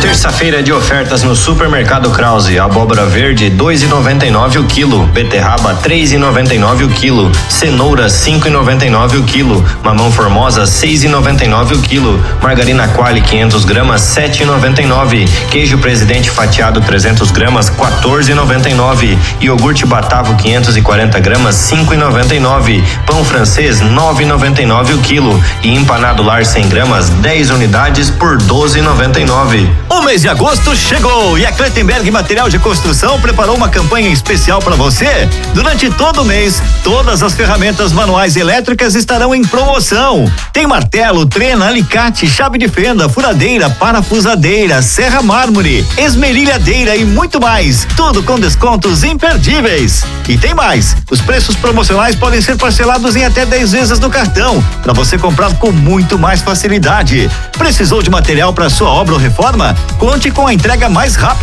Terça-feira de ofertas no Supermercado Krause. Abóbora verde 2,99 o quilo, beterraba 3,99 o quilo, cenoura 5,99 o quilo, mamão formosa 6,99 o quilo, margarina Qualy 500 gramas 7,99, queijo Presidente fatiado 300 gramas 14,99, iogurte Batavo 540 gramas 5,99, pão francês 9,99 o quilo e empanado lar 100 gramas 10 unidades por 12,99. O mês de agosto chegou e a Clettenberg Material de Construção preparou uma campanha especial para você. Durante todo o mês, todas as ferramentas manuais e elétricas estarão em promoção. Tem martelo, trena, alicate, chave de fenda, furadeira, parafusadeira, serra mármore, esmerilhadeira e muito mais. Tudo com descontos imperdíveis. E tem mais, os preços promocionais podem ser parcelados em até 10 vezes no cartão, para você comprar com muito mais facilidade. Precisou de material para sua obra ou reforma? Conte com a entrega mais rápida